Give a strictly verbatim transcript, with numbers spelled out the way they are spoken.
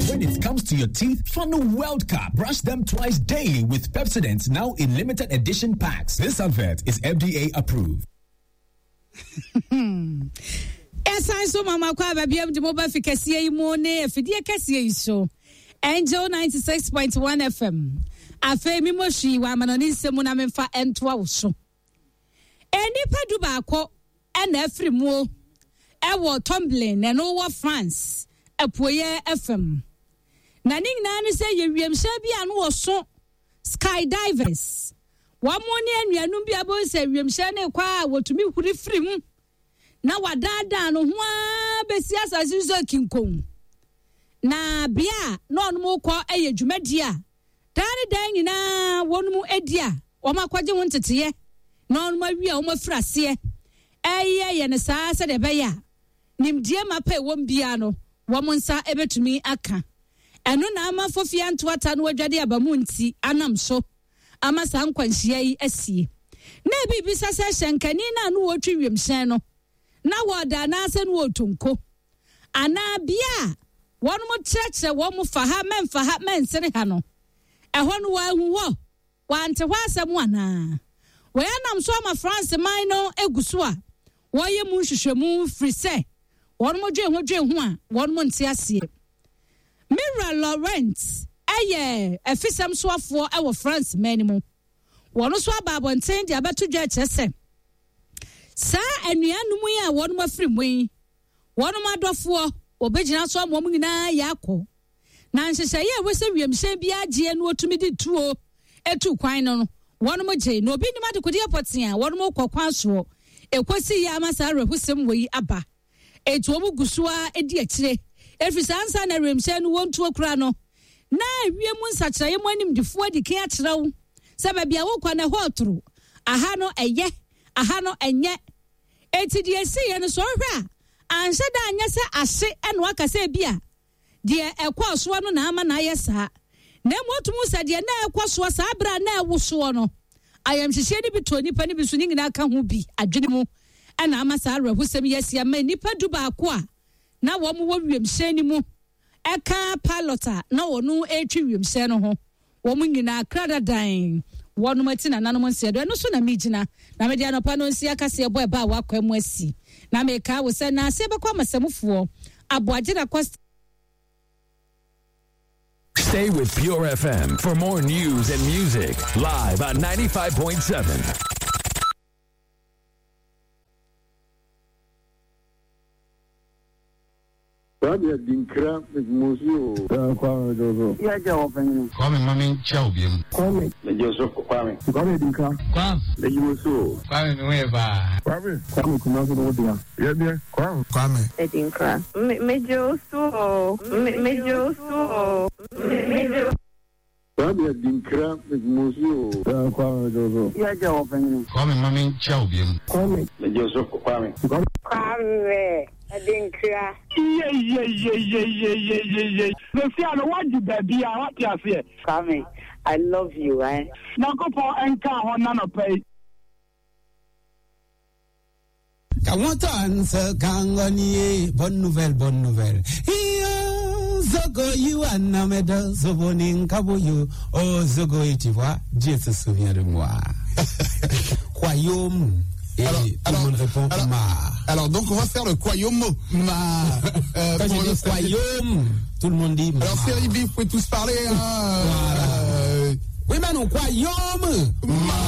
When it comes to your teeth, Funnel World Cup. Brush them twice daily with Pepsodent, now in limited edition packs. This advert is F D A approved. Yes, I saw Mama Kwaba B M the mobile Ficassia Mone, Fidia Cassia so. Angel ninety-six point one F M. Afe mi moshi wa manoni semuna memfa entwa wo. Eni paduba ko en efri mu e wo tumbling and over France. Epoye F M. Na ning na ni se yewiemhye bia no wo so skydivers. Wa mo ne anuanum bia bo se wiemhye ne kwa wotumi huri firi mu. Na wadada no ho a besi asase so kinkon. Na bia no onmo kɔ eye dwumadi a dane dan nyina wonmu edi a wo makwaje won teteye na onmo awi a wo mafrase eye ye ne saa se de be ya nimdie mape won bia no wo monsa ebetumi aka eno na ama fofia ntoata no adwade abamu nti anam so ama sa nkwanhia yi asie na bibisa se hyenkani na no wotwi wiemhyen no na woda na ase no otonko ana bia one mo church one mo fa ha men fa ha men sere ha no ehɔ no wa hu ho wa ante hɔ asɛm ana wo ya nam so ama France man no eguso a wo ye mu hwehwɛmu free say one mo dwen ho dwen ho a one mo nte ase Mira Laurent eye efisem so afo e wo France man mu one so ababonten dia beto dwa kyerese sa anuanum yi a one mo afiri mu yi one mo adofo obegina so amom nyina yakɔ na nhyehyɛ ye we se wiemhyɛ bia agye no otumi di tuo etu kwan no wɔn mo gye no obi nim adekodi apotea wɔn mo kɔ kwan so ekosi ya amasa rehusem wei aba etu omu gusua edi akyire efisa ansa na wiemhyɛ no wontu okura no na wiem nsakyerɛ yem anim difo adi kan akyerɛw sababu a wokɔ na hotro aha no ɛyɛ aha no ɛnyɛ eti die si ye no so hwɛ anse da anya se ase eno aka se bia de ekwa so no na ama na ayesa na motumu se de na ekwa so sa bra na ewo so no ayam hihye ni bi to nipa ni bi so nyina aka ho bi adwene mu ena ama sa arahusem yesia ma nipa du ba ko a na wo mo wiem hye ni mu eka pilota na wo no etwi wiem hye no ho wo mo nyina kradadan wonu mati na nanom nsia do no so na migina na me dia no pa no nsia kase ebo eba wa kwa mu asi na me ka wo se na se be kwa masamufo aboaje na cost. Stay with Pure F M for more news and music live at ninety-five point seven. Rabia dinkra musio kwa dozo ya jawo fenyo kwa me mami chao biem kwa me le joso kwa me kwa me dinkra kwa le joso kwa me we ba kwa me kwa me kuma so do dia ya bia kwa kwa me le dinkra me me joso me me joso me joso Rabia dinkra musio kwa dozo ya jawo fenyo kwa me mami chao biem kwa me le joso kwa me kwa me Adinkra. Yeah, yeah, yeah, yeah, yeah, yeah, yeah, yeah. The fear, what you baby, what you fear? Come, I love you, eh? Now go for anchor on none of pay. Kawantan sa kangani, bonne nouvelle, bonne nouvelle. Iyo zogo you anameda zoboning kaboyo. Oh zogo et tu vois, Dieu se souvient de moi. Royaume. Et alors, tout alors, le monde répond alors, ma. Alors donc on va faire le Kwayomo. Ma. Euh, Quand je dis Kwayom, tout le monde dit ma. Alors série B, vous pouvez tous parler. Hein, voilà. Euh, oui mais non Kwayom. Ma.